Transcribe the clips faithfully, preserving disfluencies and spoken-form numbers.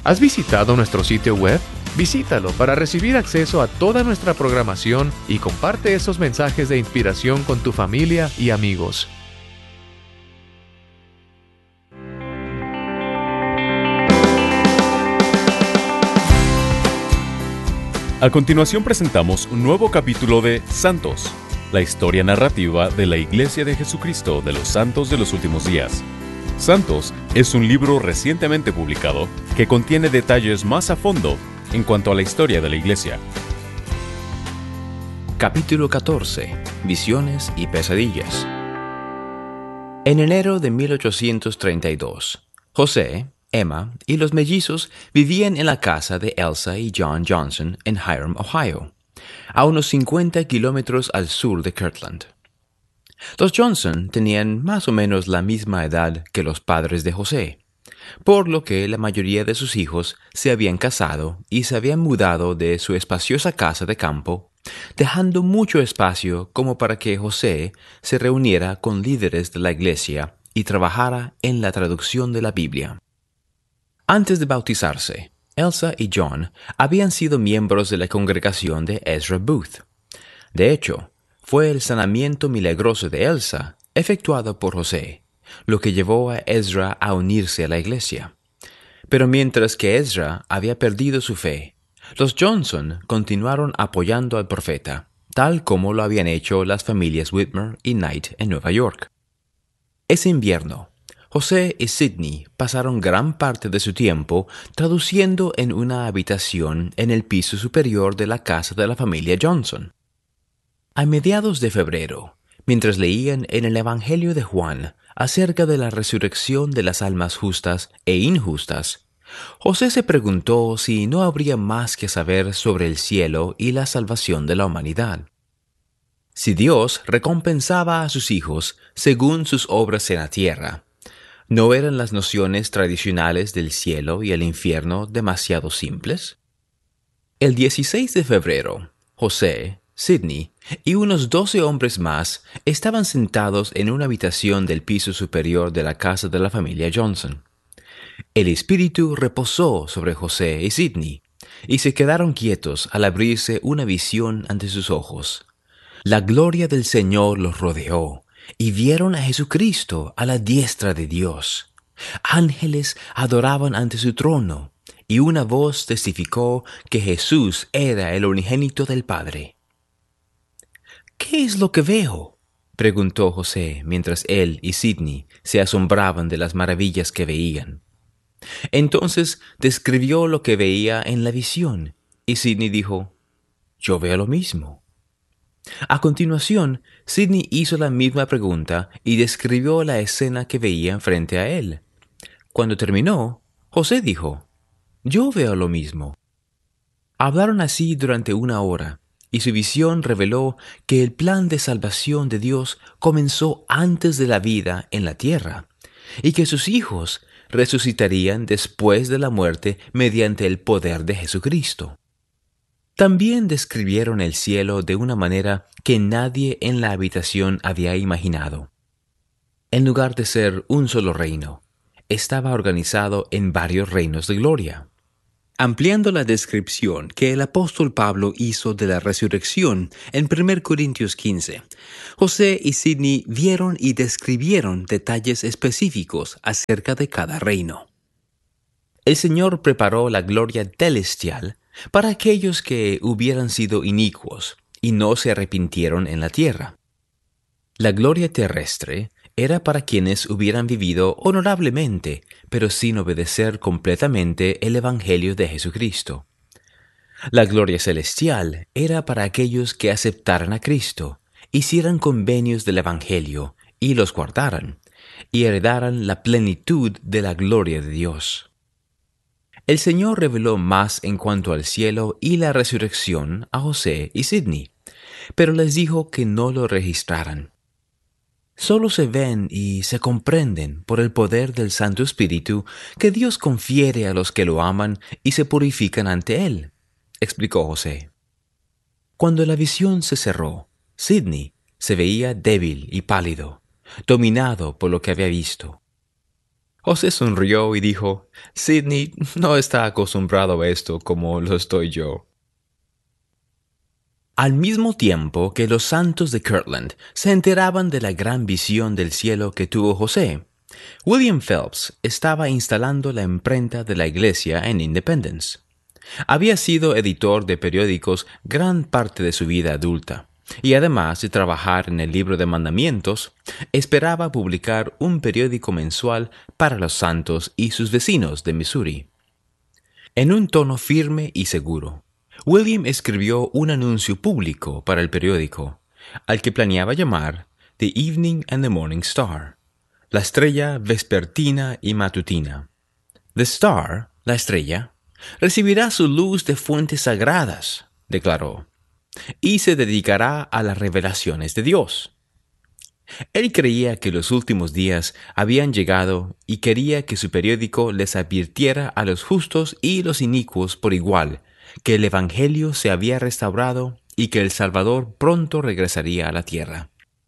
¿Has visitado nuestro sitio web? Visítalo para recibir acceso a toda nuestra programación y comparte esos mensajes de inspiración con tu familia y amigos. A continuación presentamos un nuevo capítulo de Santos, la historia narrativa de la Iglesia de Jesucristo de los Santos de los Últimos Días. Santos es un libro recientemente publicado que contiene detalles más a fondo en cuanto a la historia de la Iglesia. Capítulo catorce. Visiones y pesadillas. En enero de mil ochocientos treinta y dos, José, Emma y los mellizos vivían en la casa de Elsa y John Johnson en Hiram, Ohio, a unos cincuenta kilómetros al sur de Kirtland. Los Johnson tenían más o menos la misma edad que los padres de José, por lo que la mayoría de sus hijos se habían casado y se habían mudado de su espaciosa casa de campo, dejando mucho espacio como para que José se reuniera con líderes de la iglesia y trabajara en la traducción de la Biblia. Antes de bautizarse, Elsa y John habían sido miembros de la congregación de Ezra Booth. De hecho, fue el sanamiento milagroso de Elsa efectuado por José, lo que llevó a Ezra a unirse a la iglesia. Pero mientras que Ezra había perdido su fe, los Johnson continuaron apoyando al profeta, tal como lo habían hecho las familias Whitmer y Knight en Nueva York. Ese invierno, José y Sidney pasaron gran parte de su tiempo traduciendo en una habitación en el piso superior de la casa de la familia Johnson. A mediados de febrero, mientras leían en el Evangelio de Juan acerca de la resurrección de las almas justas e injustas, José se preguntó si no habría más que saber sobre el cielo y la salvación de la humanidad. Si Dios recompensaba a sus hijos según sus obras en la tierra, ¿no eran las nociones tradicionales del cielo y el infierno demasiado simples? El dieciséis de febrero, José, Sidney y unos doce hombres más estaban sentados en una habitación del piso superior de la casa de la familia Johnson. El Espíritu reposó sobre José y Sidney, y se quedaron quietos al abrirse una visión ante sus ojos. La gloria del Señor los rodeó, y vieron a Jesucristo a la diestra de Dios. Ángeles adoraban ante su trono, y una voz testificó que Jesús era el unigénito del Padre. ¿Qué es lo que veo?, preguntó José mientras él y Sidney se asombraban de las maravillas que veían. Entonces describió lo que veía en la visión, y Sidney dijo, «Yo veo lo mismo». A continuación, Sidney hizo la misma pregunta y describió la escena que veía frente a él. Cuando terminó, José dijo, «Yo veo lo mismo». Hablaron así durante una hora, y su visión reveló que el plan de salvación de Dios comenzó antes de la vida en la tierra, y que sus hijos resucitarían después de la muerte mediante el poder de Jesucristo. También describieron el cielo de una manera que nadie en la habitación había imaginado. En lugar de ser un solo reino, estaba organizado en varios reinos de gloria. Ampliando la descripción que el apóstol Pablo hizo de la resurrección en primera Corintios quince, José y Sidney vieron y describieron detalles específicos acerca de cada reino. El Señor preparó la gloria celestial para aquellos que hubieran sido inicuos y no se arrepintieron en la tierra. La gloria terrestre era para quienes hubieran vivido honorablemente, pero sin obedecer completamente el Evangelio de Jesucristo. La gloria celestial era para aquellos que aceptaran a Cristo, hicieran convenios del Evangelio y los guardaran, y heredaran la plenitud de la gloria de Dios. El Señor reveló más en cuanto al cielo y la resurrección a José y Sidney, pero les dijo que no lo registraran. Solo se ven y se comprenden por el poder del Santo Espíritu que Dios confiere a los que lo aman y se purifican ante Él, explicó José. Cuando la visión se cerró, Sidney se veía débil y pálido, dominado por lo que había visto. José sonrió y dijo, Sidney no está acostumbrado a esto como lo estoy yo. Al mismo tiempo que los santos de Kirtland se enteraban de la gran visión del cielo que tuvo José, William Phelps estaba instalando la imprenta de la iglesia en Independence. Había sido editor de periódicos gran parte de su vida adulta, y además de trabajar en el libro de mandamientos, esperaba publicar un periódico mensual para los santos y sus vecinos de Missouri. En un tono firme y seguro, William escribió un anuncio público para el periódico, al que planeaba llamar The Evening and the Morning Star, la estrella vespertina y matutina. The Star, la estrella, recibirá su luz de fuentes sagradas, declaró, y se dedicará a las revelaciones de Dios. Él creía que los últimos días habían llegado y quería que su periódico les advirtiera a los justos y los inicuos por igual que el Evangelio se había restaurado y que el Salvador pronto regresaría a la tierra.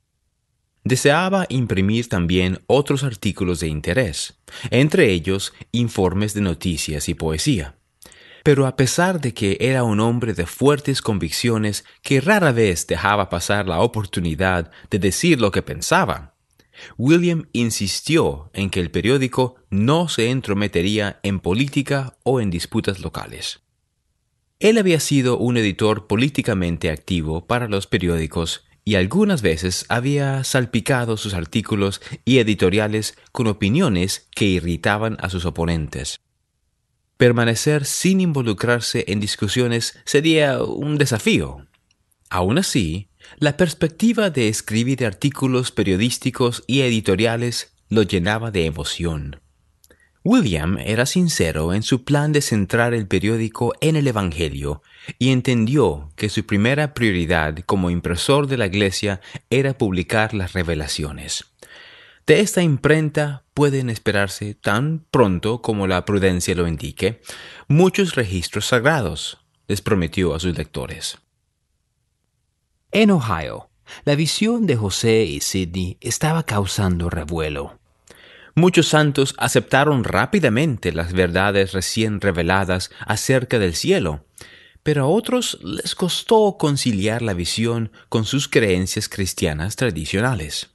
Deseaba imprimir también otros artículos de interés, entre ellos informes de noticias y poesía. Pero a pesar de que era un hombre de fuertes convicciones que rara vez dejaba pasar la oportunidad de decir lo que pensaba, William insistió en que el periódico no se entrometería en política o en disputas locales. Él había sido un editor políticamente activo para los periódicos y algunas veces había salpicado sus artículos y editoriales con opiniones que irritaban a sus oponentes. Permanecer sin involucrarse en discusiones sería un desafío. Aún así, la perspectiva de escribir artículos periodísticos y editoriales lo llenaba de emoción. William era sincero en su plan de centrar el periódico en el Evangelio y entendió que su primera prioridad como impresor de la iglesia era publicar las revelaciones. De esta imprenta pueden esperarse, tan pronto como la prudencia lo indique, muchos registros sagrados, les prometió a sus lectores. En Ohio, la visión de José y Sidney estaba causando revuelo. Muchos santos aceptaron rápidamente las verdades recién reveladas acerca del cielo, pero a otros les costó conciliar la visión con sus creencias cristianas tradicionales.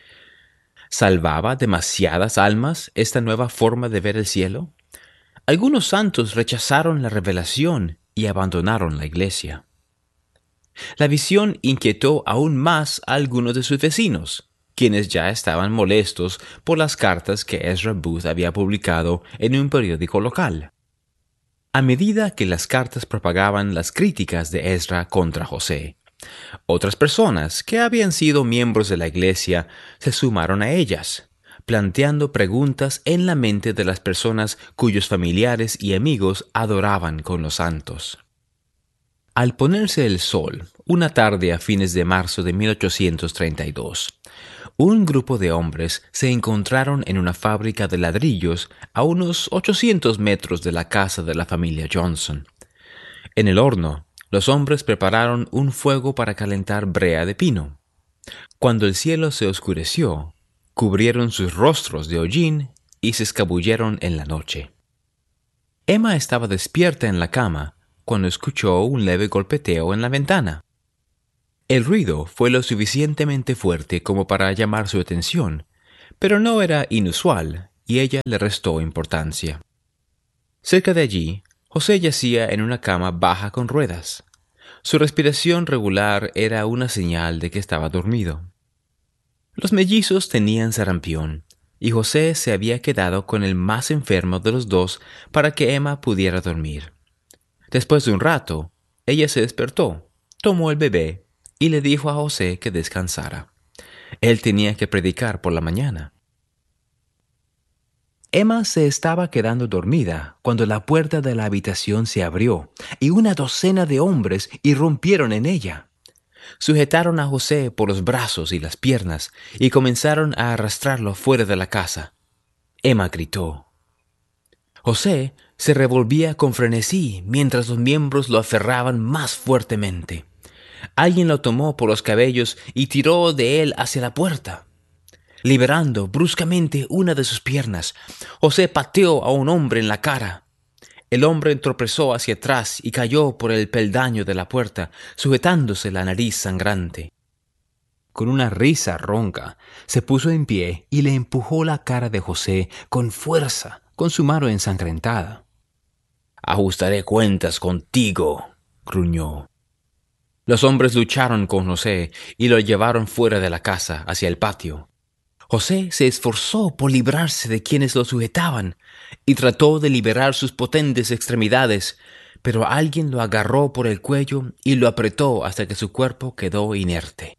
¿Salvaba demasiadas almas esta nueva forma de ver el cielo? Algunos santos rechazaron la revelación y abandonaron la iglesia. La visión inquietó aún más a algunos de sus vecinos, quienes ya estaban molestos por las cartas que Ezra Booth había publicado en un periódico local. A medida que las cartas propagaban las críticas de Ezra contra José, otras personas que habían sido miembros de la iglesia se sumaron a ellas, planteando preguntas en la mente de las personas cuyos familiares y amigos adoraban con los santos. Al ponerse el sol, una tarde a fines de marzo de mil ochocientos treinta y dos, un grupo de hombres se encontraron en una fábrica de ladrillos a unos ochocientos metros de la casa de la familia Johnson. En el horno, los hombres prepararon un fuego para calentar brea de pino. Cuando el cielo se oscureció, cubrieron sus rostros de hollín y se escabulleron en la noche. Emma estaba despierta en la cama cuando escuchó un leve golpeteo en la ventana. El ruido fue lo suficientemente fuerte como para llamar su atención, pero no era inusual y ella le restó importancia. Cerca de allí, José yacía en una cama baja con ruedas. Su respiración regular era una señal de que estaba dormido. Los mellizos tenían sarampión, y José se había quedado con el más enfermo de los dos para que Emma pudiera dormir. Después de un rato, ella se despertó, tomó el bebé y le dijo a José que descansara. Él tenía que predicar por la mañana. Emma se estaba quedando dormida cuando la puerta de la habitación se abrió y una docena de hombres irrumpieron en ella. Sujetaron a José por los brazos y las piernas y comenzaron a arrastrarlo fuera de la casa. Emma gritó. José se revolvía con frenesí mientras los miembros lo aferraban más fuertemente. Alguien lo tomó por los cabellos y tiró de él hacia la puerta. Liberando bruscamente una de sus piernas, José pateó a un hombre en la cara. El hombre tropezó hacia atrás y cayó por el peldaño de la puerta, sujetándose la nariz sangrante. Con una risa ronca, se puso en pie y le empujó la cara de José con fuerza, con su mano ensangrentada. «Ajustaré cuentas contigo», gruñó. Los hombres lucharon con José y lo llevaron fuera de la casa, hacia el patio. José se esforzó por librarse de quienes lo sujetaban y trató de liberar sus potentes extremidades, pero alguien lo agarró por el cuello y lo apretó hasta que su cuerpo quedó inerte.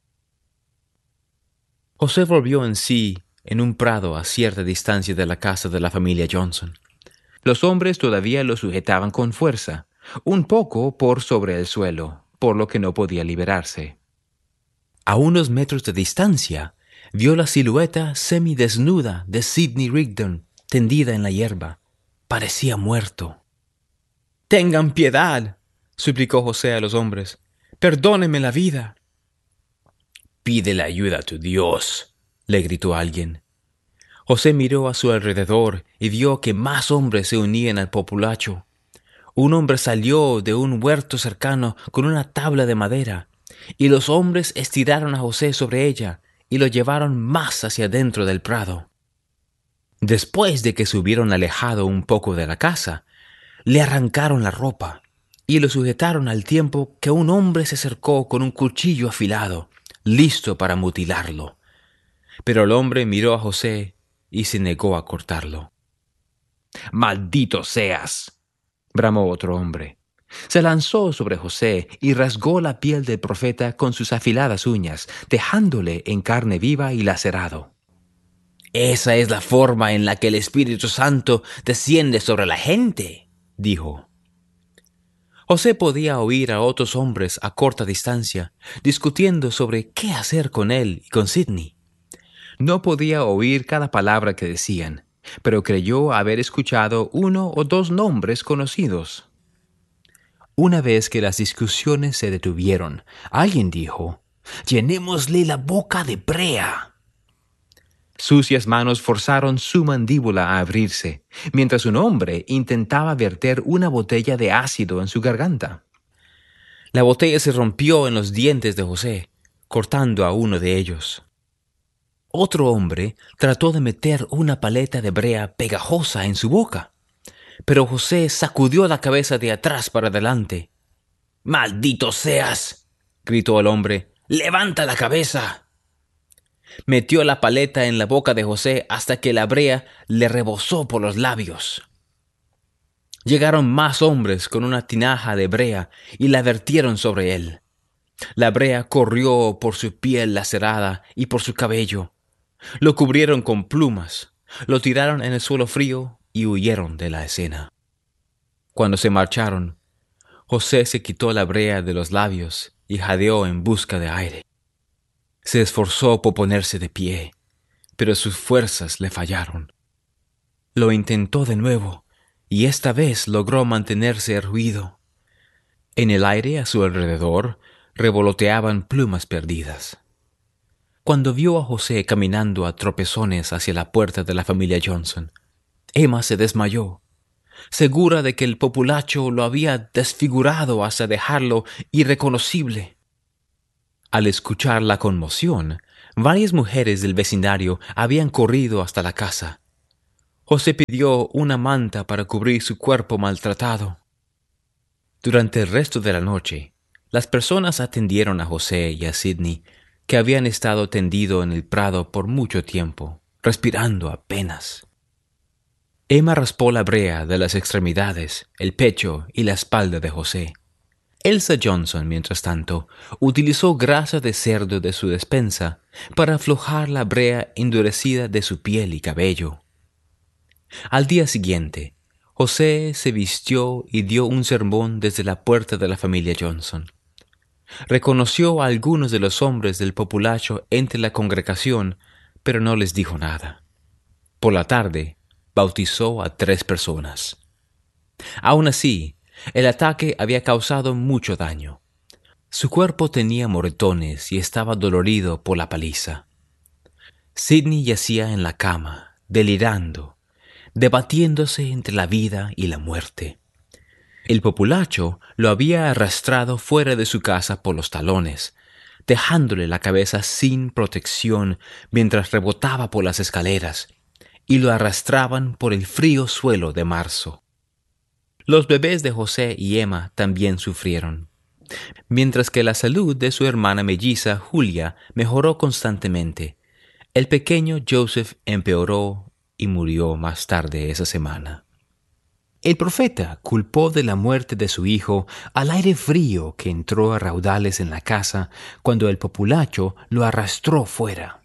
José volvió en sí en un prado a cierta distancia de la casa de la familia Johnson. Los hombres todavía lo sujetaban con fuerza, un poco por sobre el suelo, por lo que no podía liberarse. A unos metros de distancia, vio la silueta semidesnuda de Sidney Rigdon tendida en la hierba. Parecía muerto. «Tengan piedad», suplicó José a los hombres. «Perdónenme la vida». «Pídele ayuda a tu Dios», le gritó alguien. José miró a su alrededor y vio que más hombres se unían al populacho. Un hombre salió de un huerto cercano con una tabla de madera, y los hombres estiraron a José sobre ella y lo llevaron más hacia dentro del prado. Después de que se hubieron alejado un poco de la casa, le arrancaron la ropa y lo sujetaron al tiempo que un hombre se acercó con un cuchillo afilado, listo para mutilarlo. Pero el hombre miró a José y se negó a cortarlo. «¡Maldito seas!», bramó otro hombre. Se lanzó sobre José y rasgó la piel del profeta con sus afiladas uñas, dejándole en carne viva y lacerado. «Esa es la forma en la que el Espíritu Santo desciende sobre la gente», dijo. José podía oír a otros hombres a corta distancia, discutiendo sobre qué hacer con él y con Sidney. No podía oír cada palabra que decían, pero creyó haber escuchado uno o dos nombres conocidos. Una vez que las discusiones se detuvieron, alguien dijo: «Llenémosle la boca de brea». Sucias manos forzaron su mandíbula a abrirse, mientras un hombre intentaba verter una botella de ácido en su garganta. La botella se rompió en los dientes de José, cortando a uno de ellos. Otro hombre trató de meter una paleta de brea pegajosa en su boca, pero José sacudió la cabeza de atrás para adelante. «¡Maldito seas!», gritó el hombre. «¡Levanta la cabeza!». Metió la paleta en la boca de José hasta que la brea le rebosó por los labios. Llegaron más hombres con una tinaja de brea y la vertieron sobre él. La brea corrió por su piel lacerada y por su cabello. Lo cubrieron con plumas, lo tiraron en el suelo frío y huyeron de la escena. Cuando se marcharon, José se quitó la brea de los labios y jadeó en busca de aire. Se esforzó por ponerse de pie, pero sus fuerzas le fallaron. Lo intentó de nuevo, y esta vez logró mantenerse erguido. En el aire a su alrededor revoloteaban plumas perdidas. Cuando vio a José caminando a tropezones hacia la puerta de la familia Johnson, Emma se desmayó, segura de que el populacho lo había desfigurado hasta dejarlo irreconocible. Al escuchar la conmoción, varias mujeres del vecindario habían corrido hasta la casa. José pidió una manta para cubrir su cuerpo maltratado. Durante el resto de la noche, las personas atendieron a José y a Sidney, que habían estado tendido en el prado por mucho tiempo, respirando apenas. Emma raspó la brea de las extremidades, el pecho y la espalda de José. Elsa Johnson, mientras tanto, utilizó grasa de cerdo de su despensa para aflojar la brea endurecida de su piel y cabello. Al día siguiente, José se vistió y dio un sermón desde la puerta de la familia Johnson. Reconoció a algunos de los hombres del populacho entre la congregación, pero no les dijo nada. Por la tarde, bautizó a tres personas. Aún así, el ataque había causado mucho daño. Su cuerpo tenía moretones y estaba dolorido por la paliza. Sidney yacía en la cama, delirando, debatiéndose entre la vida y la muerte. El populacho lo había arrastrado fuera de su casa por los talones, dejándole la cabeza sin protección mientras rebotaba por las escaleras, y lo arrastraban por el frío suelo de marzo. Los bebés de José y Emma también sufrieron, mientras que la salud de su hermana melliza Julia mejoró constantemente. El pequeño Joseph empeoró y murió más tarde esa semana. El profeta culpó de la muerte de su hijo al aire frío que entró a raudales en la casa cuando el populacho lo arrastró fuera.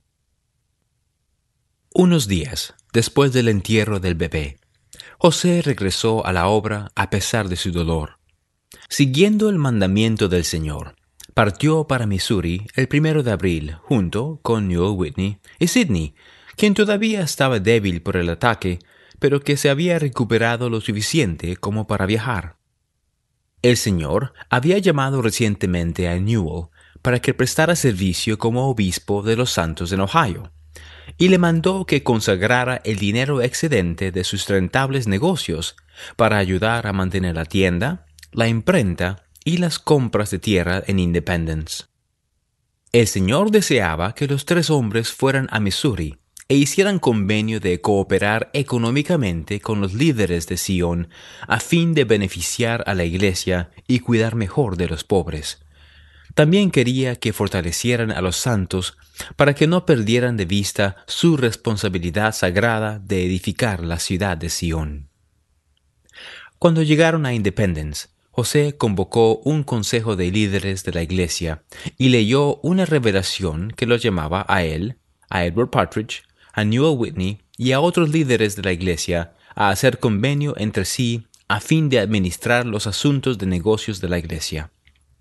Unos días después del entierro del bebé, José regresó a la obra a pesar de su dolor. Siguiendo el mandamiento del Señor, partió para Missouri el primero de abril junto con Newell Whitney y Sidney, quien todavía estaba débil por el ataque, pero que se había recuperado lo suficiente como para viajar. El Señor había llamado recientemente a Newell para que prestara servicio como obispo de los santos en Ohio, y le mandó que consagrara el dinero excedente de sus rentables negocios para ayudar a mantener la tienda, la imprenta y las compras de tierra en Independence. El Señor deseaba que los tres hombres fueran a Missouri e hicieran convenio de cooperar económicamente con los líderes de Sion a fin de beneficiar a la iglesia y cuidar mejor de los pobres. También quería que fortalecieran a los santos para que no perdieran de vista su responsabilidad sagrada de edificar la ciudad de Sion. Cuando llegaron a Independence, José convocó un consejo de líderes de la iglesia y leyó una revelación que los llamaba a él, a Edward Partridge, a Newell Whitney y a otros líderes de la iglesia a hacer convenio entre sí a fin de administrar los asuntos de negocios de la iglesia.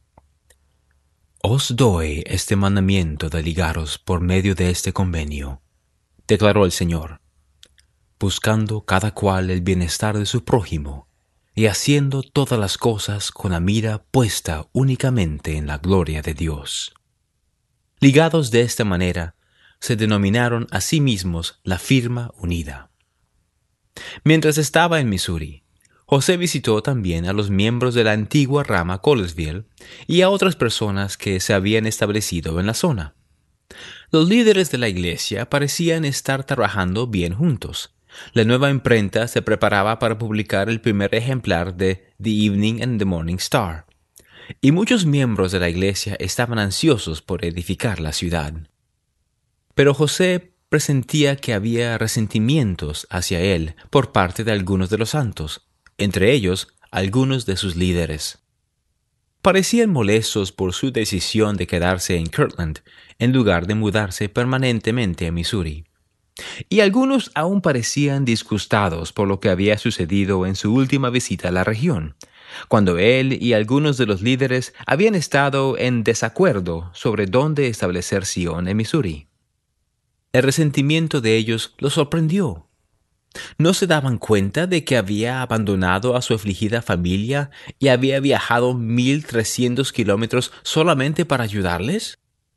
«Os doy este mandamiento de ligaros por medio de este convenio», declaró el Señor, «buscando cada cual el bienestar de su prójimo y haciendo todas las cosas con la mira puesta únicamente en la gloria de Dios». Ligados de esta manera, se denominaron a sí mismos la Firma Unida. Mientras estaba en Missouri, José visitó también a los miembros de la antigua rama Colesville y a otras personas que se habían establecido en la zona. Los líderes de la iglesia parecían estar trabajando bien juntos. La nueva imprenta se preparaba para publicar el primer ejemplar de The Evening and the Morning Star, y muchos miembros de la iglesia estaban ansiosos por edificar la ciudad. Pero José presentía que había resentimientos hacia él por parte de algunos de los santos, entre ellos algunos de sus líderes. Parecían molestos por su decisión de quedarse en Kirtland en lugar de mudarse permanentemente a Missouri. Y algunos aún parecían disgustados por lo que había sucedido en su última visita a la región, cuando él y algunos de los líderes habían estado en desacuerdo sobre dónde establecer Sion en Missouri. El resentimiento de ellos los sorprendió. ¿No se daban cuenta de que había abandonado a su afligida familia y había viajado mil trescientos kilómetros solamente para ayudarles?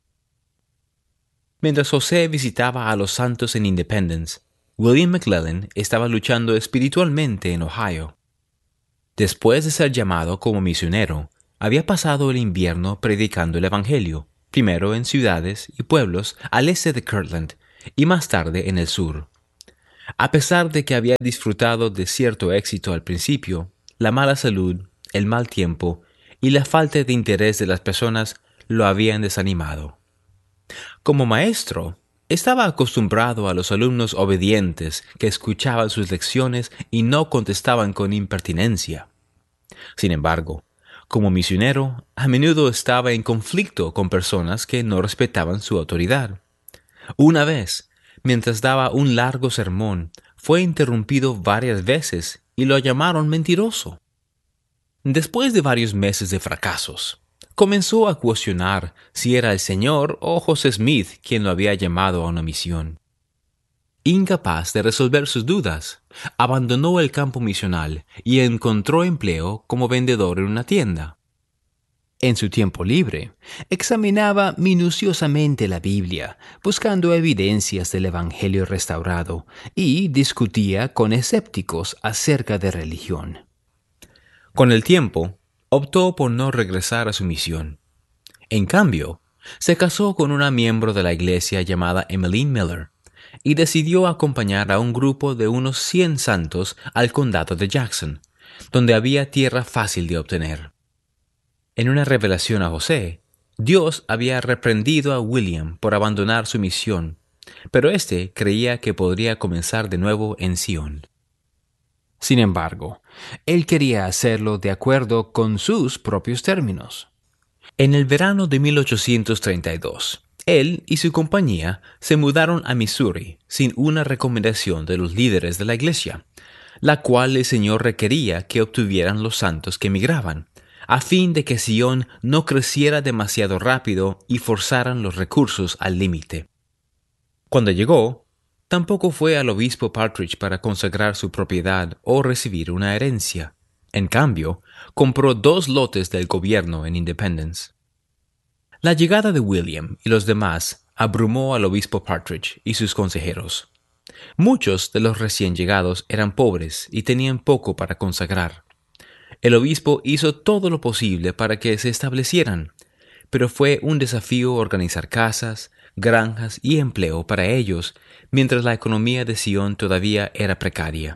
Mientras José visitaba a los santos en Independence, William McLellin estaba luchando espiritualmente en Ohio. Después de ser llamado como misionero, había pasado el invierno predicando el Evangelio, primero en ciudades y pueblos al este de Kirtland y más tarde en el sur. A pesar de que había disfrutado de cierto éxito al principio, la mala salud, el mal tiempo y la falta de interés de las personas lo habían desanimado. Como maestro, estaba acostumbrado a los alumnos obedientes que escuchaban sus lecciones y no contestaban con impertinencia. Sin embargo, como misionero, a menudo estaba en conflicto con personas que no respetaban su autoridad. Una vez, mientras daba un largo sermón, fue interrumpido varias veces y lo llamaron mentiroso. Después de varios meses de fracasos, comenzó a cuestionar si era el Señor o José Smith quien lo había llamado a una misión. Incapaz de resolver sus dudas, abandonó el campo misional y encontró empleo como vendedor en una tienda. En su tiempo libre, examinaba minuciosamente la Biblia, buscando evidencias del Evangelio restaurado, y discutía con escépticos acerca de religión. Con el tiempo, optó por no regresar a su misión. En cambio, se casó con una miembro de la iglesia llamada Emmeline Miller y decidió acompañar a un grupo de unos cien santos al condado de Jackson, donde había tierra fácil de obtener. En una revelación a José, Dios había reprendido a William por abandonar su misión, pero éste creía que podría comenzar de nuevo en Sion. Sin embargo, él quería hacerlo de acuerdo con sus propios términos. En el verano de mil ochocientos treinta y dos, él y su compañía se mudaron a Missouri sin una recomendación de los líderes de la iglesia, la cual el Señor requería que obtuvieran los santos que emigraban, a fin de que Sion no creciera demasiado rápido y forzaran los recursos al límite. Cuando llegó, tampoco fue al obispo Partridge para consagrar su propiedad o recibir una herencia. En cambio, compró dos lotes del gobierno en Independence. La llegada de William y los demás abrumó al obispo Partridge y sus consejeros. Muchos de los recién llegados eran pobres y tenían poco para consagrar. El obispo hizo todo lo posible para que se establecieran, pero fue un desafío organizar casas, granjas y empleo para ellos mientras la economía de Sion todavía era precaria.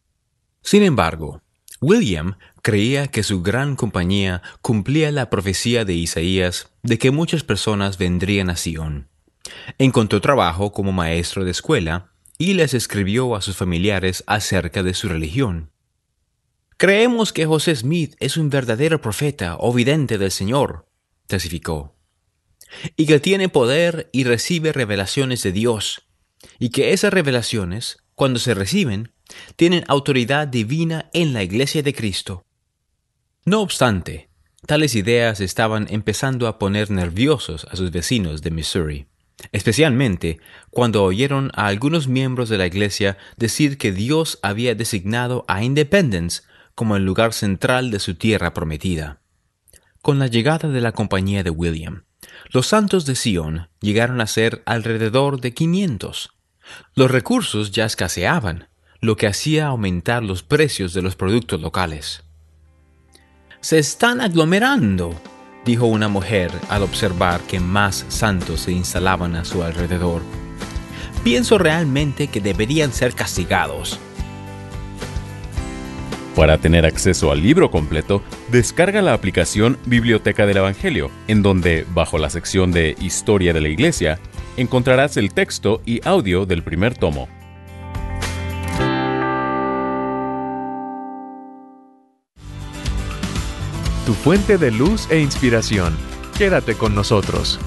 Sin embargo, William creía que su gran compañía cumplía la profecía de Isaías de que muchas personas vendrían a Sion. Encontró trabajo como maestro de escuela y les escribió a sus familiares acerca de su religión. «Creemos que José Smith es un verdadero profeta o vidente del Señor», testificó, «y que tiene poder y recibe revelaciones de Dios, y que esas revelaciones, cuando se reciben, tienen autoridad divina en la Iglesia de Cristo». No obstante, tales ideas estaban empezando a poner nerviosos a sus vecinos de Missouri, especialmente cuando oyeron a algunos miembros de la Iglesia decir que Dios había designado a Independence como el lugar central de su tierra prometida. Con la llegada de la compañía de William, los santos de Sion llegaron a ser alrededor de quinientos. Los recursos ya escaseaban, lo que hacía aumentar los precios de los productos locales. «Se están aglomerando», dijo una mujer al observar que más santos se instalaban a su alrededor. «Pienso realmente que deberían ser castigados». Para tener acceso al libro completo, descarga la aplicación Biblioteca del Evangelio, en donde, bajo la sección de Historia de la Iglesia, encontrarás el texto y audio del primer tomo. Tu fuente de luz e inspiración. Quédate con nosotros.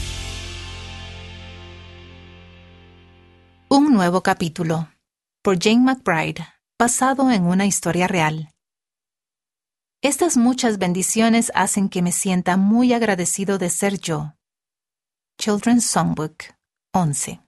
Un nuevo capítulo, por Jane McBride, basado en una historia real. Estas muchas bendiciones hacen que me sienta muy agradecido de ser yo. Children's Songbook once.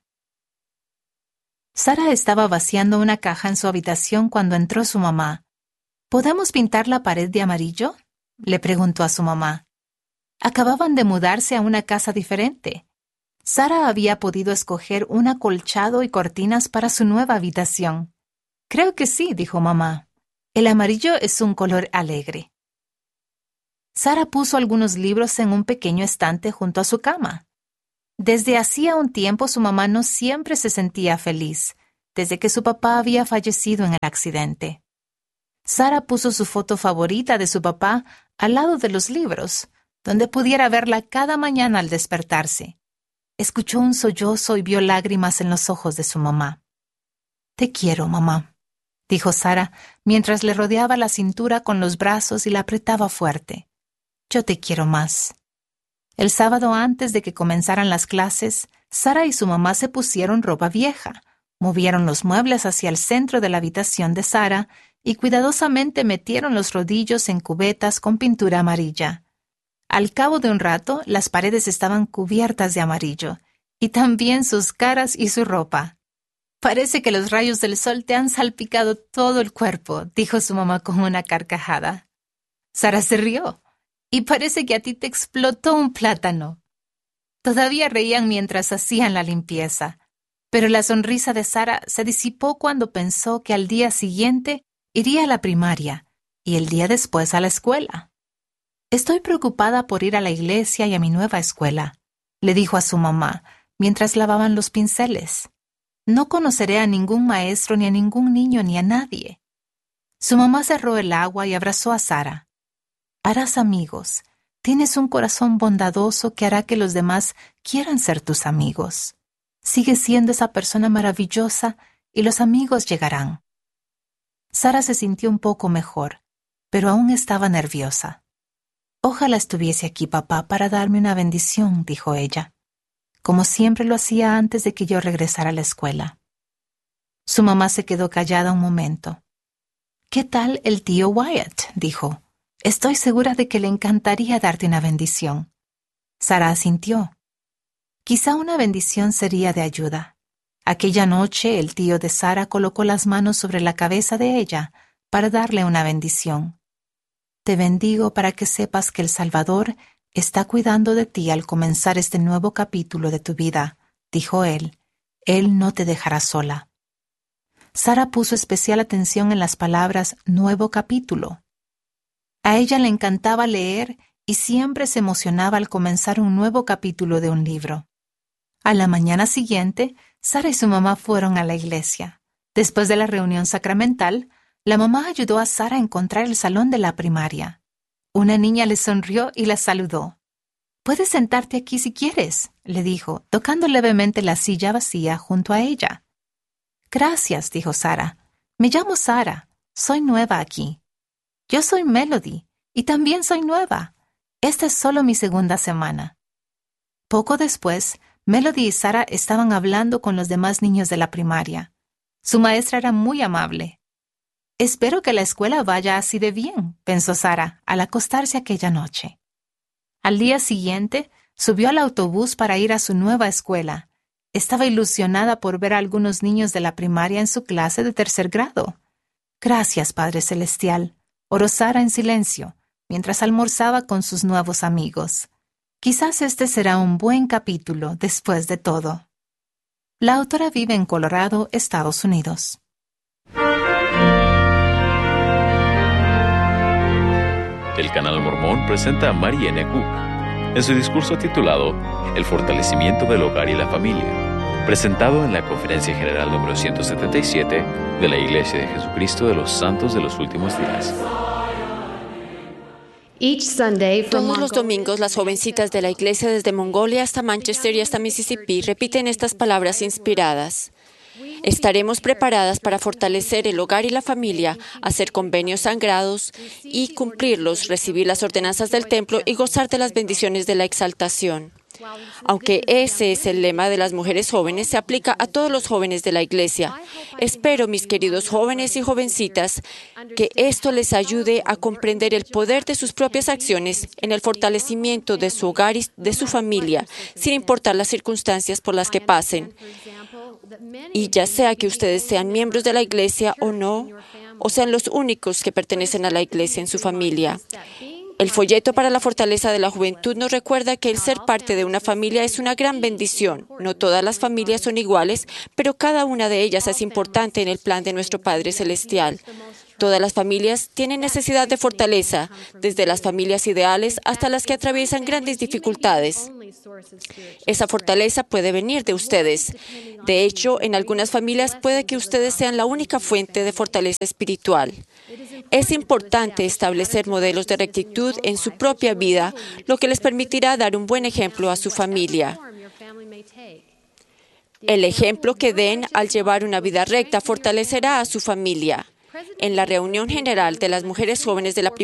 Sara estaba vaciando una caja en su habitación cuando entró su mamá. ¿Podemos pintar la pared de amarillo?, le preguntó a su mamá. Acababan de mudarse a una casa diferente. Sara había podido escoger un acolchado y cortinas para su nueva habitación. Creo que sí, dijo mamá. El amarillo es un color alegre. Sara puso algunos libros en un pequeño estante junto a su cama. Desde hacía un tiempo su mamá no siempre se sentía feliz, desde que su papá había fallecido en el accidente. Sara puso su foto favorita de su papá al lado de los libros, donde pudiera verla cada mañana al despertarse. Escuchó un sollozo y vio lágrimas en los ojos de su mamá. «Te quiero, mamá», dijo Sara, mientras le rodeaba la cintura con los brazos y la apretaba fuerte. «Yo te quiero más». El sábado antes de que comenzaran las clases, Sara y su mamá se pusieron ropa vieja, movieron los muebles hacia el centro de la habitación de Sara y cuidadosamente metieron los rodillos en cubetas con pintura amarilla. Al cabo de un rato, las paredes estaban cubiertas de amarillo, y también sus caras y su ropa. «Parece que los rayos del sol te han salpicado todo el cuerpo», dijo su mamá con una carcajada. Sara se rió. Y parece que a ti te explotó un plátano. Todavía reían mientras hacían la limpieza, pero la sonrisa de Sara se disipó cuando pensó que al día siguiente iría a la primaria y el día después a la escuela. Estoy preocupada por ir a la iglesia y a mi nueva escuela, le dijo a su mamá mientras lavaban los pinceles. No conoceré a ningún maestro, ni a ningún niño, ni a nadie. Su mamá cerró el agua y abrazó a Sara. Harás amigos. Tienes un corazón bondadoso que hará que los demás quieran ser tus amigos. Sigue siendo esa persona maravillosa y los amigos llegarán. Sara se sintió un poco mejor, pero aún estaba nerviosa. Ojalá estuviese aquí papá para darme una bendición, dijo ella, como siempre lo hacía antes de que yo regresara a la escuela. Su mamá se quedó callada un momento. ¿Qué tal el tío Wyatt?, dijo. Estoy segura de que le encantaría darte una bendición. Sara asintió. Quizá una bendición sería de ayuda. Aquella noche el tío de Sara colocó las manos sobre la cabeza de ella para darle una bendición. Te bendigo para que sepas que el Salvador está cuidando de ti al comenzar este nuevo capítulo de tu vida, dijo él. Él no te dejará sola. Sara puso especial atención en las palabras nuevo capítulo. A ella le encantaba leer y siempre se emocionaba al comenzar un nuevo capítulo de un libro. A la mañana siguiente, Sara y su mamá fueron a la iglesia. Después de la reunión sacramental, la mamá ayudó a Sara a encontrar el salón de la primaria. Una niña le sonrió y la saludó. «Puedes sentarte aquí si quieres», le dijo, tocando levemente la silla vacía junto a ella. «Gracias», dijo Sara. «Me llamo Sara. Soy nueva aquí». «Yo soy Melody, y también soy nueva. Esta es solo mi segunda semana». Poco después, Melody y Sara estaban hablando con los demás niños de la primaria. Su maestra era muy amable. «Espero que la escuela vaya así de bien», pensó Sara al acostarse aquella noche. Al día siguiente, subió al autobús para ir a su nueva escuela. Estaba ilusionada por ver a algunos niños de la primaria en su clase de tercer grado. «Gracias, Padre Celestial», oró Sara en silencio, mientras almorzaba con sus nuevos amigos. Quizás este será un buen capítulo después de todo. La autora vive en Colorado, Estados Unidos. El Canal Mormón presenta a Mary N. Cook en su discurso titulado El fortalecimiento del hogar y la familia, presentado en la Conferencia General número ciento setenta y siete de la Iglesia de Jesucristo de los Santos de los Últimos Días. Todos los domingos, las jovencitas de la iglesia desde Mongolia hasta Manchester y hasta Mississippi repiten estas palabras inspiradas. Estaremos preparadas para fortalecer el hogar y la familia, hacer convenios sagrados y cumplirlos, recibir las ordenanzas del templo y gozar de las bendiciones de la exaltación. Aunque ese es el lema de las mujeres jóvenes, se aplica a todos los jóvenes de la iglesia. Espero, mis queridos jóvenes y jovencitas, que esto les ayude a comprender el poder de sus propias acciones en el fortalecimiento de su hogar y de su familia, sin importar las circunstancias por las que pasen. Y ya sea que ustedes sean miembros de la iglesia o no, o sean los únicos que pertenecen a la iglesia en su familia. El folleto para la fortaleza de la juventud nos recuerda que el ser parte de una familia es una gran bendición. No todas las familias son iguales, pero cada una de ellas es importante en el plan de nuestro Padre Celestial. Todas las familias tienen necesidad de fortaleza, desde las familias ideales hasta las que atraviesan grandes dificultades. Esa fortaleza puede venir de ustedes. De hecho, en algunas familias puede que ustedes sean la única fuente de fortaleza espiritual. Es importante establecer modelos de rectitud en su propia vida, lo que les permitirá dar un buen ejemplo a su familia. El ejemplo que den al llevar una vida recta fortalecerá a su familia. En la reunión general de las mujeres jóvenes de la